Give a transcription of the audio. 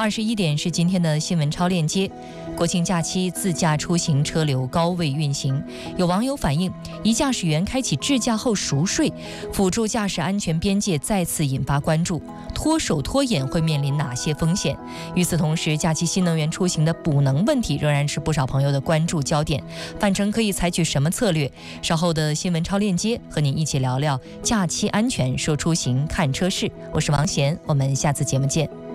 21点是今天的新闻超链接。国庆假期自驾出行车流高位运行，有网友反映，一驾驶员开启智驾后熟睡，辅助驾驶安全边界再次引发关注。脱手脱眼会面临哪些风险？与此同时，假期新能源出行的补能问题仍然是不少朋友的关注焦点。返程可以采取什么策略？稍后的新闻超链接和您一起聊聊假期安全，说出行看车市。我是王贤，我们下次节目见。